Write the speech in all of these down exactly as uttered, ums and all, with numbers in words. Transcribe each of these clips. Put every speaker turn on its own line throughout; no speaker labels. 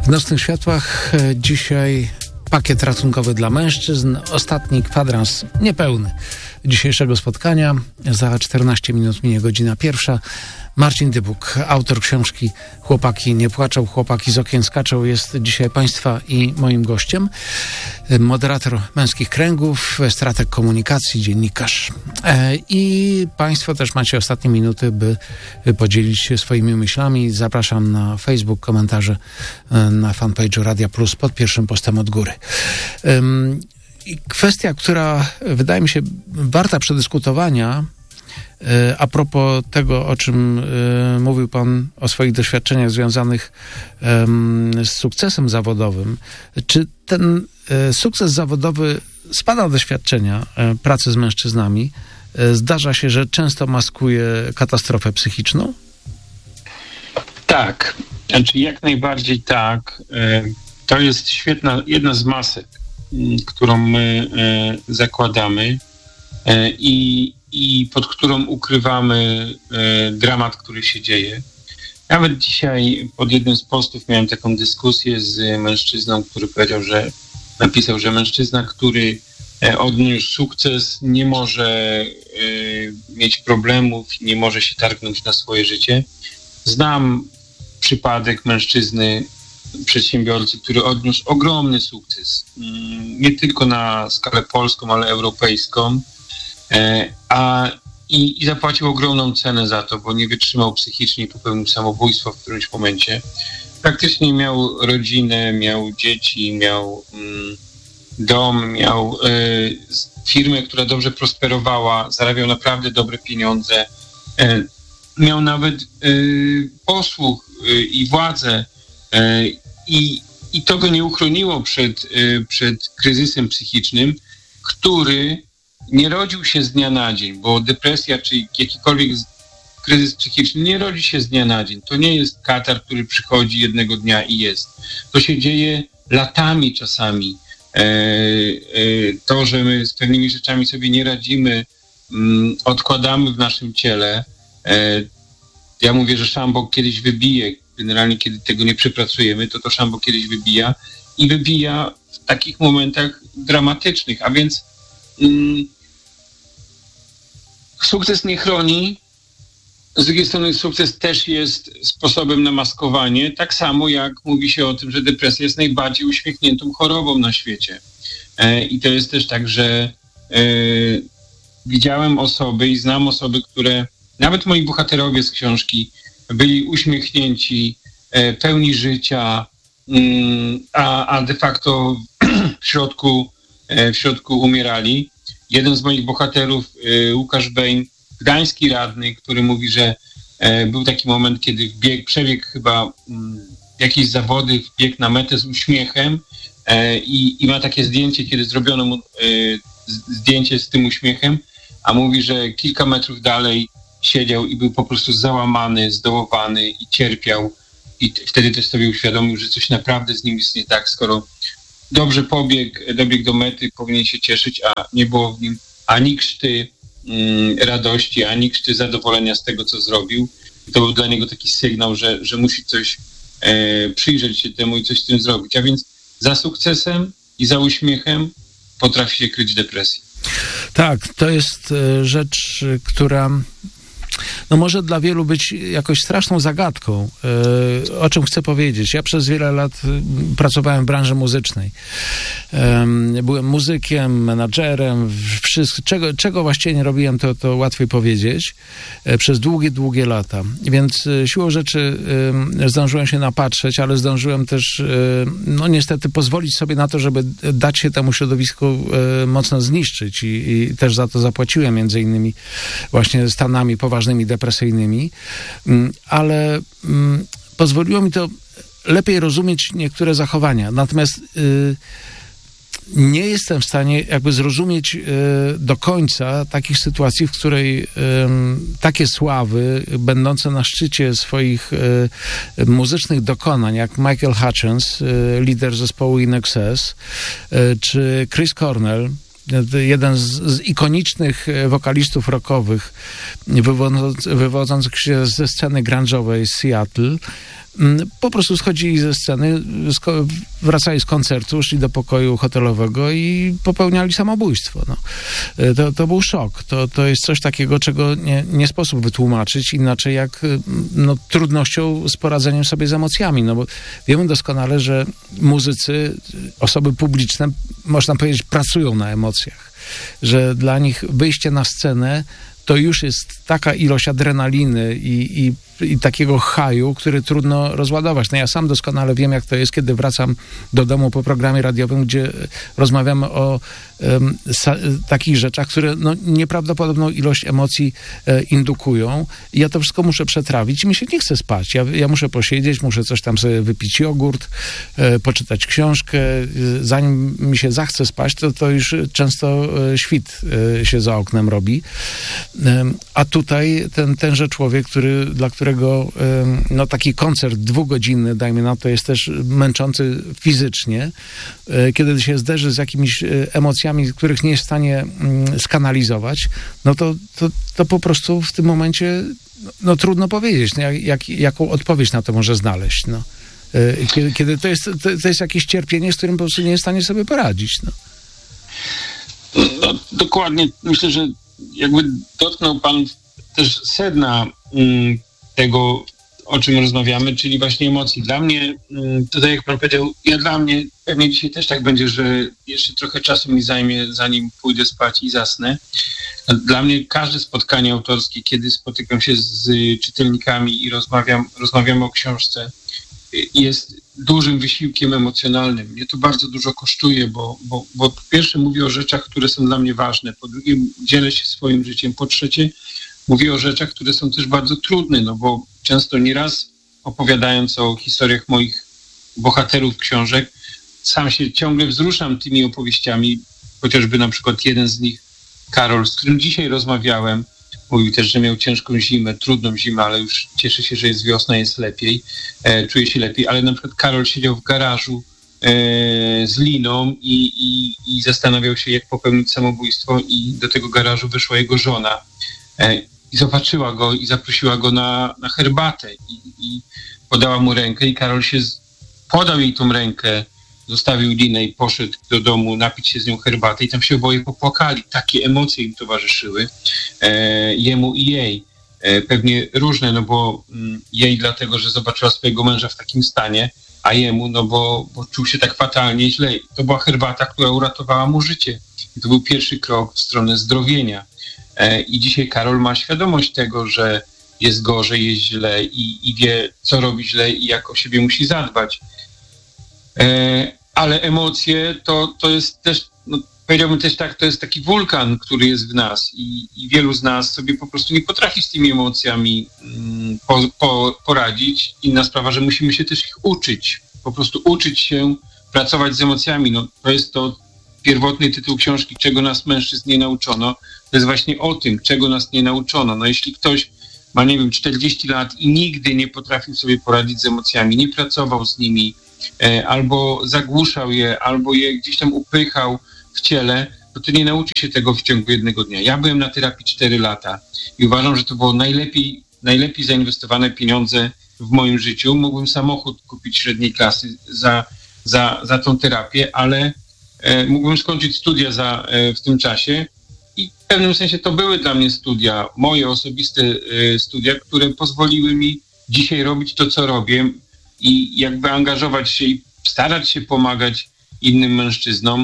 Nocnych Światłach dzisiaj pakiet ratunkowy dla mężczyzn. Ostatni kwadrans niepełny dzisiejszego spotkania. Za czternaście minut minie godzina pierwsza. Marcin Dybuk, autor książki Chłopaki nie płaczą, chłopaki z okien skaczą, jest dzisiaj Państwa i moim gościem. Moderator Męskich Kręgów, strateg komunikacji, dziennikarz. I Państwo też macie ostatnie minuty, by podzielić się swoimi myślami. Zapraszam na Facebook, komentarze na fanpage'u Radia Plus pod pierwszym postem od góry. I kwestia, która wydaje mi się warta przedyskutowania, a propos tego, o czym y, mówił Pan, o swoich doświadczeniach związanych y, z sukcesem zawodowym. Czy ten y, sukces zawodowy z Pana doświadczenia y, pracy z mężczyznami y, zdarza się, że często maskuje katastrofę psychiczną?
Tak, znaczy jak najbardziej tak. Y, to jest świetna, jedna z masek, y, którą my y, zakładamy y, i i pod którą ukrywamy e, dramat, który się dzieje. Nawet dzisiaj pod jednym z postów miałem taką dyskusję z mężczyzną, który powiedział, że napisał, że mężczyzna, który e, odniósł sukces, nie może e, mieć problemów, nie może się targnąć na swoje życie. Znam przypadek mężczyzny, przedsiębiorcy, który odniósł ogromny sukces. Nie tylko na skalę polską, ale europejską. A, i, i zapłacił ogromną cenę za to, bo nie wytrzymał psychicznie i popełnił samobójstwo w którymś momencie. Praktycznie miał rodzinę, miał dzieci, miał mm, dom, miał y, firmę, która dobrze prosperowała, zarabiał naprawdę dobre pieniądze. Y, miał nawet y, posłuch y, i władzę y, i, i to go nie uchroniło przed, y, przed kryzysem psychicznym, który nie rodził się z dnia na dzień, bo depresja czy jakikolwiek kryzys psychiczny nie rodzi się z dnia na dzień. To nie jest katar, który przychodzi jednego dnia i jest. To się dzieje latami czasami. E, e, to, że my z pewnymi rzeczami sobie nie radzimy, m, odkładamy w naszym ciele. E, ja mówię, że szambo kiedyś wybije. Generalnie, kiedy tego nie przepracujemy, to to szambo kiedyś wybija i wybija w takich momentach dramatycznych. A więc m, sukces nie chroni, z drugiej strony sukces też jest sposobem na maskowanie, tak samo jak mówi się o tym, że depresja jest najbardziej uśmiechniętą chorobą na świecie. E, I to jest też tak, że e, widziałem osoby i znam osoby, które, nawet moi bohaterowie z książki, byli uśmiechnięci, e, pełni życia, mm, a, a de facto w środku, e, w środku umierali. Jeden z moich bohaterów, Łukasz Bejn, gdański radny, który mówi, że był taki moment, kiedy wbiegł, przebiegł chyba jakieś zawody, wbiegł na metę z uśmiechem i, i ma takie zdjęcie, kiedy zrobiono mu zdjęcie z tym uśmiechem, a mówi, że kilka metrów dalej siedział i był po prostu załamany, zdołowany i cierpiał. I wtedy też sobie uświadomił, że coś naprawdę z nim jest nie tak, skoro dobrze pobiegł, dobiegł do mety, powinien się cieszyć, a nie było w nim ani krzty mm, radości, ani krzty zadowolenia z tego, co zrobił. I to był dla niego taki sygnał, że, że musi coś e, przyjrzeć się temu i coś z tym zrobić. A więc za sukcesem i za uśmiechem potrafi się kryć depresji.
Tak, to jest rzecz, która no może dla wielu być jakoś straszną zagadką. O czym chcę powiedzieć? Ja przez wiele lat pracowałem w branży muzycznej. Byłem muzykiem, menadżerem, wszystko, czego, czego właściwie nie robiłem, to, to łatwiej powiedzieć, przez długie, długie lata. Więc siłą rzeczy zdążyłem się napatrzeć, ale zdążyłem też, no niestety, pozwolić sobie na to, żeby dać się temu środowisku mocno zniszczyć i, i też za to zapłaciłem, między innymi właśnie stanami poważnymi depresyjnymi, ale pozwoliło mi to lepiej rozumieć niektóre zachowania. Natomiast y, nie jestem w stanie jakby zrozumieć y, do końca takich sytuacji, w której y, takie sławy, będące na szczycie swoich y, muzycznych dokonań, jak Michael Hutchence, y, lider zespołu In Excess, y, czy Chris Cornell, jeden z, z ikonicznych wokalistów rockowych wywodzących się ze sceny grunge'owej z Seattle, po prostu schodzili ze sceny, wracali z koncertu, szli do pokoju hotelowego i popełniali samobójstwo. No. To, to był szok. To, to jest coś takiego, czego nie, nie sposób wytłumaczyć inaczej jak no, trudnością z poradzeniem sobie z emocjami. No bo wiemy doskonale, że muzycy, osoby publiczne, można powiedzieć, pracują na emocjach. Że dla nich wyjście na scenę to już jest taka ilość adrenaliny i, i, i takiego haju, który trudno rozładować. No ja sam doskonale wiem, jak to jest, kiedy wracam do domu po programie radiowym, gdzie rozmawiamy o um, sa, takich rzeczach, które no, nieprawdopodobną ilość emocji e, indukują. I ja to wszystko muszę przetrawić i mi się nie chce spać. Ja, ja muszę posiedzieć, muszę coś tam sobie wypić jogurt, e, poczytać książkę. Zanim mi się zachce spać, to, to już często e, świt e, się za oknem robi. A tutaj ten, tenże człowiek, który, dla którego no, taki koncert dwugodzinny, dajmy na to, jest też męczący fizycznie, kiedy się zderzy z jakimiś emocjami, których nie jest w stanie skanalizować, no to, to, to po prostu w tym momencie no, trudno powiedzieć, no, jak, jak, jaką odpowiedź na to może znaleźć. No. Kiedy, kiedy to, jest, to, to jest jakieś cierpienie, z którym po prostu nie jest w stanie sobie poradzić. No,
no dokładnie. Myślę, że jakby dotknął pan też sedna mm, tego, o czym rozmawiamy, czyli właśnie emocji. Dla mnie, mm, tutaj jak pan powiedział, ja dla mnie, pewnie dzisiaj też tak będzie, że jeszcze trochę czasu mi zajmie, zanim pójdę spać i zasnę. Dla mnie każde spotkanie autorskie, kiedy spotykam się z czytelnikami i rozmawiam, rozmawiamy o książce, jest dużym wysiłkiem emocjonalnym. Mnie to bardzo dużo kosztuje, bo, bo, bo po pierwsze mówię o rzeczach, które są dla mnie ważne, po drugie dzielę się swoim życiem, po trzecie mówię o rzeczach, które są też bardzo trudne, no bo często nieraz opowiadając o historiach moich bohaterów książek, sam się ciągle wzruszam tymi opowieściami, chociażby na przykład jeden z nich, Karol, z którym dzisiaj rozmawiałem, mówił też, że miał ciężką zimę, trudną zimę, ale już cieszy się, że jest wiosna, jest lepiej, e, czuje się lepiej, ale na przykład Karol siedział w garażu e, z liną i, i, i zastanawiał się, jak popełnić samobójstwo i do tego garażu wyszła jego żona e, i zobaczyła go i zaprosiła go na, na herbatę i, i podała mu rękę i Karol się z, podał jej tą rękę, zostawił linę i poszedł do domu napić się z nią herbatę i tam się oboje popłakali. Takie emocje im towarzyszyły, e, jemu i jej. E, pewnie różne, no bo mm, jej dlatego, że zobaczyła swojego męża w takim stanie, a jemu, no bo, bo czuł się tak fatalnie źle. To była herbata, która uratowała mu życie. I to był pierwszy krok w stronę zdrowienia. E, I dzisiaj Karol ma świadomość tego, że jest gorzej, jest źle i, i wie, co robi źle i jak o siebie musi zadbać. E, ale emocje to, to jest też, no, powiedziałbym też tak, to jest taki wulkan, który jest w nas i, i wielu z nas sobie po prostu nie potrafi z tymi emocjami mm, po, po, poradzić. Inna sprawa, że musimy się też ich uczyć, po prostu uczyć się pracować z emocjami. No, to jest to pierwotny tytuł książki, czego nas mężczyzn nie nauczono. To jest właśnie o tym, czego nas nie nauczono. No jeśli ktoś ma, nie wiem, czterdzieści lat i nigdy nie potrafił sobie poradzić z emocjami, nie pracował z nimi, albo zagłuszał je, albo je gdzieś tam upychał w ciele, to ty nie nauczy się tego w ciągu jednego dnia. Ja byłem na terapii cztery lata i uważam, że to było najlepiej, najlepiej zainwestowane pieniądze w moim życiu. Mógłbym samochód kupić średniej klasy za, za, za tą terapię, ale e, mógłbym skończyć studia za, e, w tym czasie i w pewnym sensie to były dla mnie studia, moje osobiste e, studia, które pozwoliły mi dzisiaj robić to, co robię, i jakby angażować się i starać się pomagać innym mężczyznom.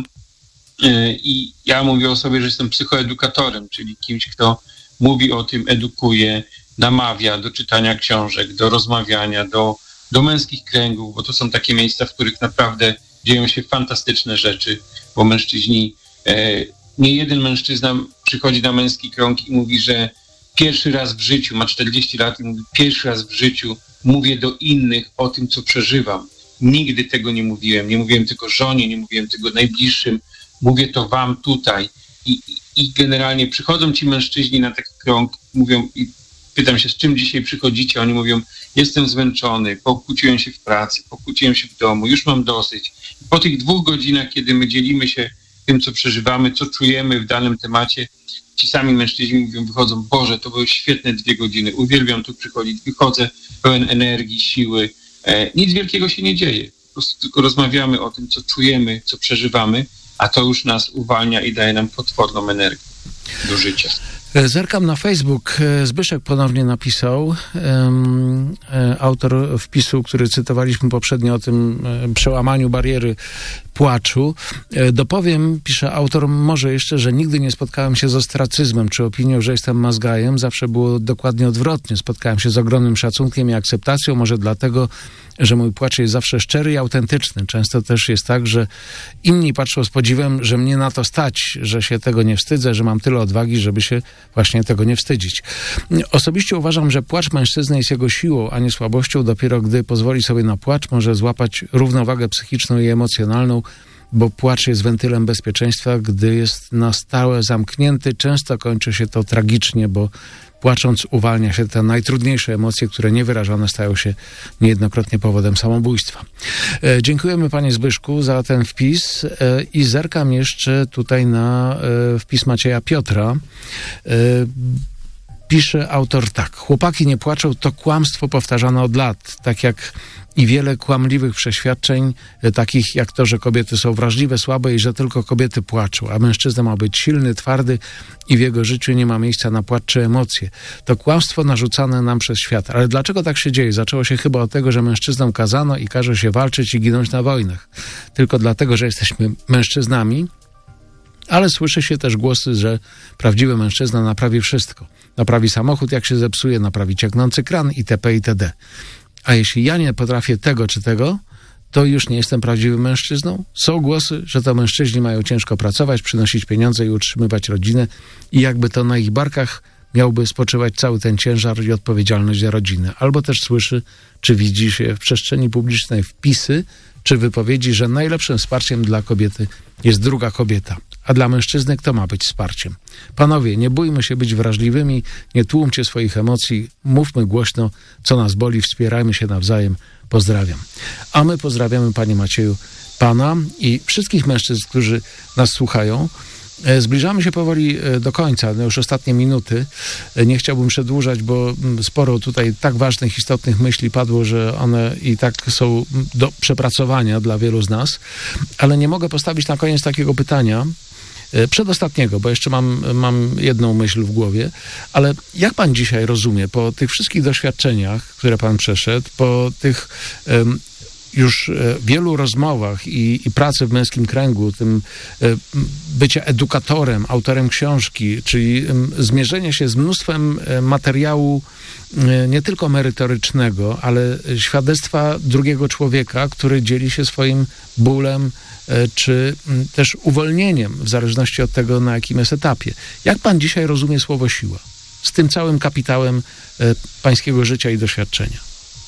I ja mówię o sobie, że jestem psychoedukatorem, czyli kimś, kto mówi o tym, edukuje, namawia do czytania książek, do rozmawiania, do, do męskich kręgów, bo to są takie miejsca, w których naprawdę dzieją się fantastyczne rzeczy, bo mężczyźni, nie jeden mężczyzna przychodzi na męski krąg i mówi, że pierwszy raz w życiu, ma czterdzieści lat i mówi, pierwszy raz w życiu mówię do innych o tym, co przeżywam. Nigdy tego nie mówiłem. Nie mówiłem tego żonie, nie mówiłem tego najbliższym. Mówię to wam tutaj. I, i generalnie przychodzą ci mężczyźni na taki krąg, mówią i pytam się, z czym dzisiaj przychodzicie? Oni mówią, jestem zmęczony, pokłóciłem się w pracy, pokłóciłem się w domu, już mam dosyć. Po tych dwóch godzinach, kiedy my dzielimy się tym, co przeżywamy, co czujemy w danym temacie, ci sami mężczyźni mówią, wychodzą, Boże, to były świetne dwie godziny, uwielbiam tu przychodzić, wychodzę pełen energii, siły E, nic wielkiego się nie dzieje. Po prostu tylko rozmawiamy o tym, co czujemy, co przeżywamy, a to już nas uwalnia i daje nam potworną energię do życia.
Zerkam na Facebook. Zbyszek ponownie napisał, um, autor wpisu, który cytowaliśmy poprzednio o tym um, przełamaniu bariery płaczu. Dopowiem, pisze autor, może jeszcze, że nigdy nie spotkałem się z ostracyzmem czy opinią, że jestem mazgajem. Zawsze było dokładnie odwrotnie. Spotkałem się z ogromnym szacunkiem i akceptacją, może dlatego, że mój płacz jest zawsze szczery i autentyczny. Często też jest tak, że inni patrzą z podziwem, że mnie na to stać, że się tego nie wstydzę, że mam tyle odwagi, żeby się właśnie tego nie wstydzić. Osobiście uważam, że płacz mężczyzny jest jego siłą, a nie słabością. Dopiero gdy pozwoli sobie na płacz, może złapać równowagę psychiczną i emocjonalną, bo płacz jest wentylem bezpieczeństwa. Gdy jest na stałe zamknięty, często kończy się to tragicznie, bo płacząc uwalnia się te najtrudniejsze emocje, które niewyrażone stają się niejednokrotnie powodem samobójstwa. E, dziękujemy panie Zbyszku za ten wpis e, i zerkam jeszcze tutaj na e, wpis Macieja Piotra. E, pisze autor tak. Chłopaki nie płaczą, to kłamstwo powtarzane od lat, tak jak i wiele kłamliwych przeświadczeń, e, takich jak to, że kobiety są wrażliwe, słabe i że tylko kobiety płaczą, a mężczyzna ma być silny, twardy i w jego życiu nie ma miejsca na płacz czy emocje. To kłamstwo narzucane nam przez świat. Ale dlaczego tak się dzieje? Zaczęło się chyba od tego, że mężczyznom kazano i każe się walczyć i ginąć na wojnach. Tylko dlatego, że jesteśmy mężczyznami, ale słyszy się też głosy, że prawdziwy mężczyzna naprawi wszystko. Naprawi samochód, jak się zepsuje, naprawi cieknący kran itp. itd. A jeśli ja nie potrafię tego czy tego, to już nie jestem prawdziwym mężczyzną? Są głosy, że to mężczyźni mają ciężko pracować, przynosić pieniądze i utrzymywać rodzinę i jakby to na ich barkach miałby spoczywać cały ten ciężar i odpowiedzialność za rodzinę. Albo też słyszy, czy widzi się w przestrzeni publicznej wpisy, czy wypowiedzi, że najlepszym wsparciem dla kobiety jest druga kobieta. A dla mężczyzny kto ma być wsparciem? Panowie, nie bójmy się być wrażliwymi, nie tłumcie swoich emocji, mówmy głośno, co nas boli, wspierajmy się nawzajem. Pozdrawiam. A my pozdrawiamy, panie Macieju, pana i wszystkich mężczyzn, którzy nas słuchają. Zbliżamy się powoli do końca, no już ostatnie minuty. Nie chciałbym przedłużać, bo sporo tutaj tak ważnych, istotnych myśli padło, że one i tak są do przepracowania dla wielu z nas, ale nie mogę postawić na koniec takiego pytania, przedostatniego, bo jeszcze mam, mam jedną myśl w głowie, ale jak pan dzisiaj rozumie, po tych wszystkich doświadczeniach, które pan przeszedł, po tych um, już wielu rozmowach i, i pracy w męskim kręgu, tym bycia edukatorem, autorem książki, czyli zmierzenie się z mnóstwem materiału nie tylko merytorycznego, ale świadectwa drugiego człowieka, który dzieli się swoim bólem, czy też uwolnieniem, w zależności od tego, na jakim jest etapie. Jak pan dzisiaj rozumie słowo siła? Z tym całym kapitałem pańskiego życia i doświadczenia.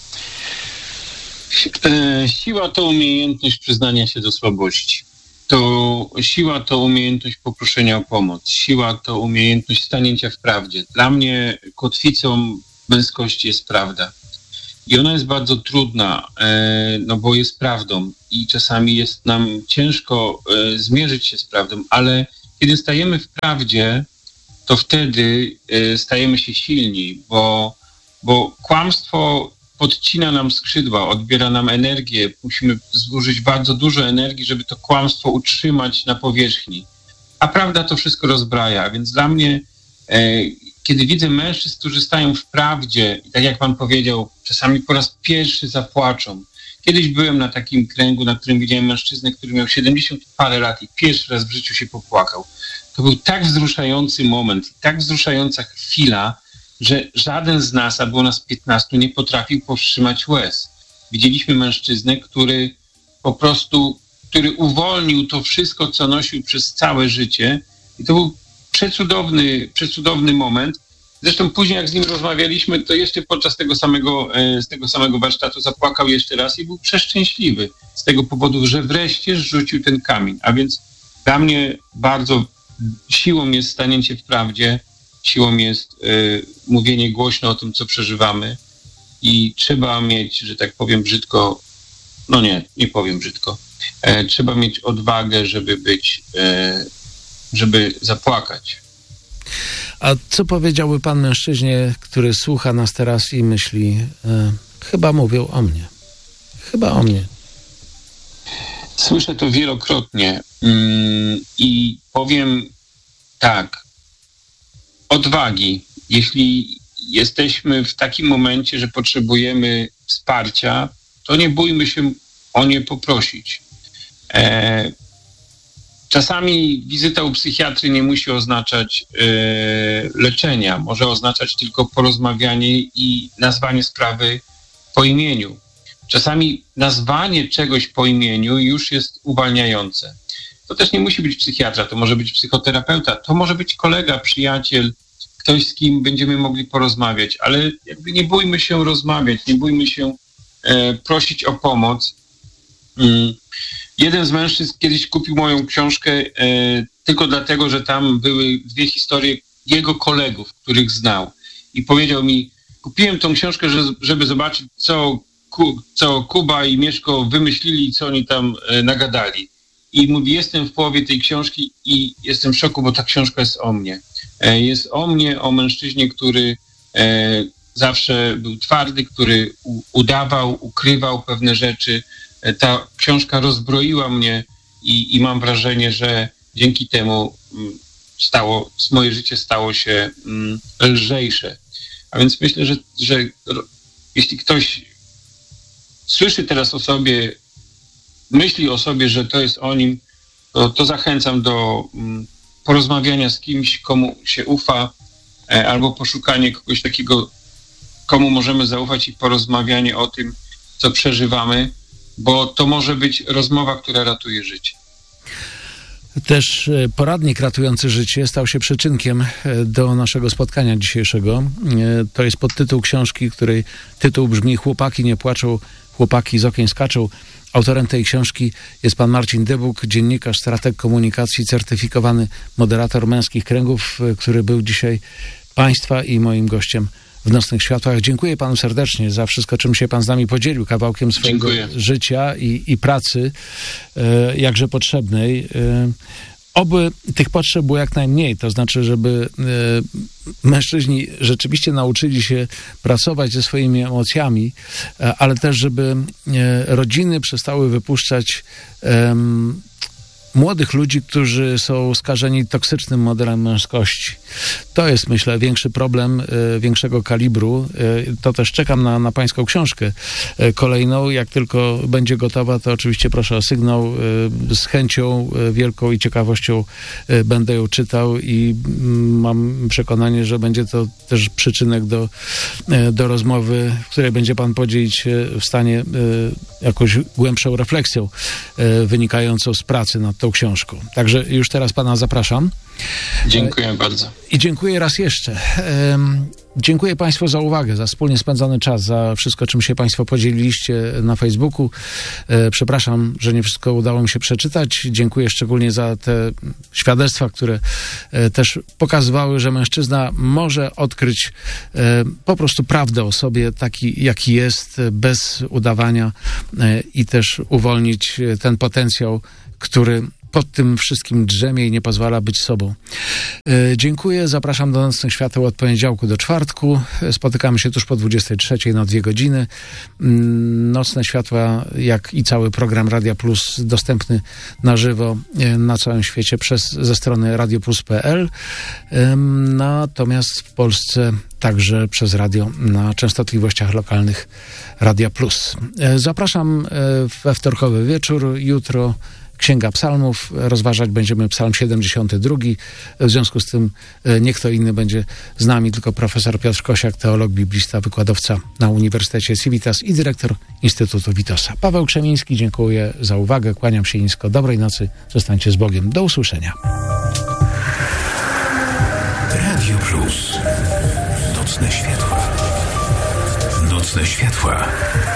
Siła to umiejętność przyznania się do słabości. To siła to umiejętność poproszenia o pomoc. Siła to umiejętność stanięcia w prawdzie. Dla mnie kotwicą męskości jest prawda. I ona jest bardzo trudna, no bo jest prawdą i czasami jest nam ciężko zmierzyć się z prawdą, ale kiedy stajemy w prawdzie, to wtedy stajemy się silni, bo, bo kłamstwo podcina nam skrzydła, odbiera nam energię. Musimy zużyć bardzo dużo energii, żeby to kłamstwo utrzymać na powierzchni. A prawda to wszystko rozbraja, więc dla mnie, e, kiedy widzę mężczyzn, którzy stają w prawdzie, i tak jak pan powiedział, czasami po raz pierwszy zapłaczą. Kiedyś byłem na takim kręgu, na którym widziałem mężczyznę, który miał siedemdziesiąt parę lat i pierwszy raz w życiu się popłakał. To był tak wzruszający moment, tak wzruszająca chwila, że żaden z nas, a było nas piętnastu, nie potrafił powstrzymać łez. Widzieliśmy mężczyznę, który po prostu, który uwolnił to wszystko, co nosił przez całe życie i to był przecudowny, przecudowny moment. Zresztą później, jak z nim rozmawialiśmy, to jeszcze podczas tego samego, z tego samego warsztatu zapłakał jeszcze raz i był przeszczęśliwy z tego powodu, że wreszcie zrzucił ten kamień. A więc dla mnie bardzo siłą jest stanięcie w prawdzie, siłą jest y, mówienie głośno o tym, co przeżywamy i trzeba mieć, że tak powiem brzydko, no nie, nie powiem brzydko, e, trzeba mieć odwagę, żeby być, e, żeby zapłakać.
A co powiedziałby pan mężczyźnie, który słucha nas teraz i myśli, e, chyba mówią o mnie? Chyba o mnie.
Słyszę to wielokrotnie mm, i powiem tak, odwagi. Jeśli jesteśmy w takim momencie, że potrzebujemy wsparcia, to nie bójmy się o nie poprosić. E, czasami wizyta u psychiatry nie musi oznaczać e, leczenia, może oznaczać tylko porozmawianie i nazwanie sprawy po imieniu. Czasami nazwanie czegoś po imieniu już jest uwalniające. To też nie musi być psychiatra, to może być psychoterapeuta, to może być kolega, przyjaciel, ktoś, z kim będziemy mogli porozmawiać, ale jakby nie bójmy się rozmawiać, nie bójmy się e, prosić o pomoc. Mm. Jeden z mężczyzn kiedyś kupił moją książkę e, tylko dlatego, że tam były dwie historie jego kolegów, których znał. I powiedział mi, kupiłem tą książkę, że, żeby zobaczyć, co, Ku, co Kuba i Mieszko wymyślili, co oni tam e, nagadali. I mówi, jestem w połowie tej książki i jestem w szoku, bo ta książka jest o mnie. E, jest o mnie, o mężczyźnie, który e, zawsze był twardy, który u, udawał, ukrywał pewne rzeczy. E, ta książka rozbroiła mnie i, i mam wrażenie, że dzięki temu m, stało, moje życie stało się m, lżejsze. A więc myślę, że, że jeśli ktoś słyszy teraz o sobie, myśli o sobie, że to jest o nim, to, to zachęcam do mm, porozmawiania z kimś, komu się ufa, e, albo poszukanie kogoś takiego, komu możemy zaufać i porozmawianie o tym, co przeżywamy, bo to może być rozmowa, która ratuje życie.
Też poradnik ratujący życie stał się przyczynkiem do naszego spotkania dzisiejszego. To jest podtytuł książki, której tytuł brzmi Chłopaki nie płaczą, chłopaki z okien skaczą. Autorem tej książki jest pan Marcin Dybuk, dziennikarz, strateg komunikacji, certyfikowany moderator Męskich Kręgów, który był dzisiaj państwa i moim gościem w Nocnych Światłach. Dziękuję panu serdecznie za wszystko, czym się pan z nami podzielił, kawałkiem swojego Dziękuję. życia i, i pracy, e, jakże potrzebnej. E, oby tych potrzeb było jak najmniej, to znaczy, żeby e, mężczyźni rzeczywiście nauczyli się pracować ze swoimi emocjami, e, ale też, żeby e, rodziny przestały wypuszczać e, młodych ludzi, którzy są skażeni toksycznym modelem męskości. To jest, myślę, większy problem y, większego kalibru. Y, to też czekam na, na pańską książkę y, kolejną. Jak tylko będzie gotowa, to oczywiście proszę o sygnał. Y, z chęcią y, wielką i ciekawością y, będę ją czytał i y, mam przekonanie, że będzie to też przyczynek do, y, do rozmowy, w której będzie pan podzielić się w stanie y, jakąś głębszą refleksją y, wynikającą z pracy nad tą książką. Także już teraz pana zapraszam.
Dziękuję bardzo.
I dziękuję raz jeszcze. Dziękuję państwu za uwagę, za wspólnie spędzony czas, za wszystko, czym się państwo podzieliliście na Facebooku. Przepraszam, że nie wszystko udało mi się przeczytać. Dziękuję szczególnie za te świadectwa, które też pokazywały, że mężczyzna może odkryć po prostu prawdę o sobie, taki jaki jest, bez udawania i też uwolnić ten potencjał, który pod tym wszystkim drzemie i nie pozwala być sobą. E, dziękuję, zapraszam do Nocnych Świateł od poniedziałku do czwartku. Spotykamy się tuż po dwudziestej trzeciej na dwie godziny. Nocne Światła, jak i cały program Radia Plus, dostępny na żywo na całym świecie przez, ze strony radio plus kropka p l. E, natomiast w Polsce także przez radio na częstotliwościach lokalnych Radia Plus. E, zapraszam we wtorkowy wieczór. Jutro Księga Psalmów. Rozważać będziemy Psalm siedemdziesiąty drugi. W związku z tym nie kto inny będzie z nami, tylko profesor Piotr Kosiak, teolog, biblista, wykładowca na Uniwersytecie Civitas i dyrektor Instytutu Witosa. Paweł Krzemiński, dziękuję za uwagę. Kłaniam się nisko. Dobrej nocy. Zostańcie z Bogiem. Do usłyszenia.
Radio Plus. Nocne Światła. Nocne Światła.